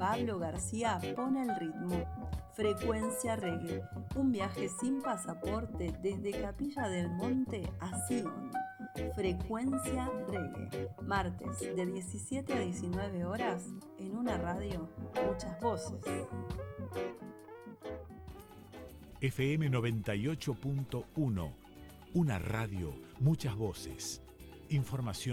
Pablo García pone el ritmo. Frecuencia Reggae, un viaje sin pasaporte desde Capilla del Monte a Sion. Frecuencia Reggae, martes de 17 a 19 horas en una radio, muchas voces. FM 98.1, una radio, muchas voces. Información